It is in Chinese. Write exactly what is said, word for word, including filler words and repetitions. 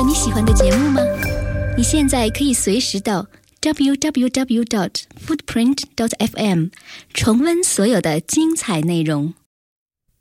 你喜欢的节目吗？你现在可以随时到 double-u double-u double-u dot footprint dot f m 重温所有的精彩内容。